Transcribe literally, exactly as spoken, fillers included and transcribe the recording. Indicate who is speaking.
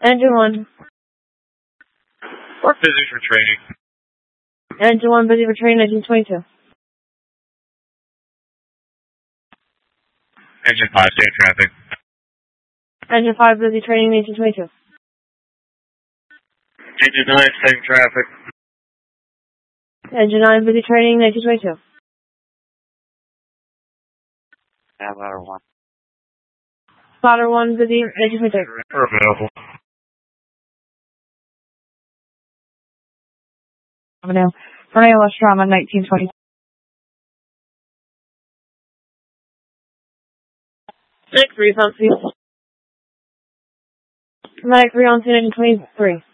Speaker 1: Engine one.
Speaker 2: We're busy for training.
Speaker 1: Engine one, busy for training, nineteen twenty-two.
Speaker 2: Engine five, stay in traffic.
Speaker 1: Engine five, busy training, nineteen twenty-two.
Speaker 2: Engine nine, stay in traffic.
Speaker 1: Engine nine, busy training, nineteen twenty-two.
Speaker 2: Yeah, ladder one.
Speaker 1: Spotter one, busy, nineteen twenty-two.
Speaker 2: We're available.
Speaker 1: Avenue. Fernando Estrama, nineteen twenty. Medic three, on scene. Medic three on scene, nineteen twenty-three.